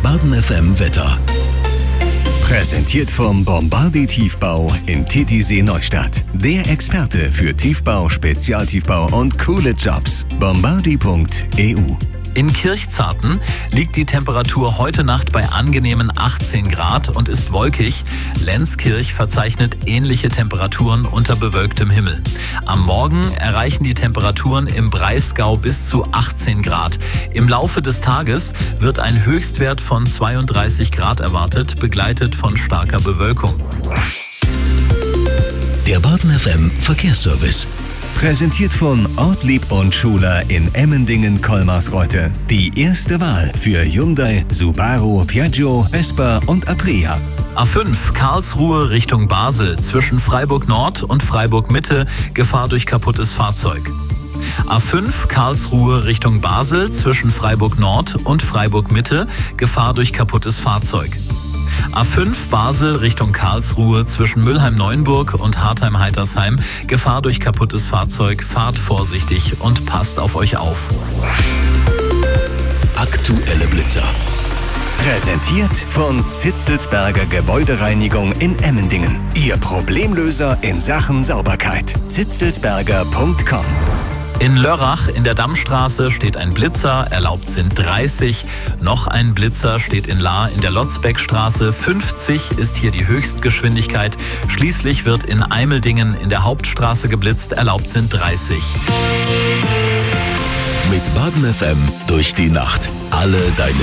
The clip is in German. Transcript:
Baden FM Wetter. Präsentiert vom Bombardier Tiefbau in Titisee Neustadt. Der Experte für Tiefbau, Spezialtiefbau und coole Jobs. Bombardier.eu. In Kirchzarten liegt die Temperatur heute Nacht bei angenehmen 18 Grad und ist wolkig. Lenzkirch verzeichnet ähnliche Temperaturen unter bewölktem Himmel. Am Morgen erreichen die Temperaturen im Breisgau bis zu 18 Grad. Im Laufe des Tages wird ein Höchstwert von 32 Grad erwartet, begleitet von starker Bewölkung. Der Baden FM Verkehrsservice. Präsentiert von Ortlieb und Schuler in Emmendingen-Kolmarsreuth. Die erste Wahl für Hyundai, Subaru, Piaggio, Vespa und Aprilia. A5 Karlsruhe Richtung Basel zwischen Freiburg Nord und Freiburg Mitte, Gefahr durch kaputtes Fahrzeug. A5 Karlsruhe Richtung Basel zwischen Freiburg Nord und Freiburg Mitte, Gefahr durch kaputtes Fahrzeug. A5 Basel Richtung Karlsruhe zwischen Mülheim-Neuenburg und Hartheim-Heitersheim, Gefahr durch kaputtes Fahrzeug, fahrt vorsichtig und passt auf euch auf. Aktuelle Blitzer. Präsentiert von Zitzelsberger Gebäudereinigung in Emmendingen. Ihr Problemlöser in Sachen Sauberkeit. zitzelsberger.com. In Lörrach in der Dammstraße steht ein Blitzer, erlaubt sind 30. Noch ein Blitzer steht in Lahr in der Lotzbeckstraße. 50 ist hier die Höchstgeschwindigkeit. Schließlich wird in Eimeldingen in der Hauptstraße geblitzt, erlaubt sind 30. Mit Baden FM durch die Nacht. Alle deine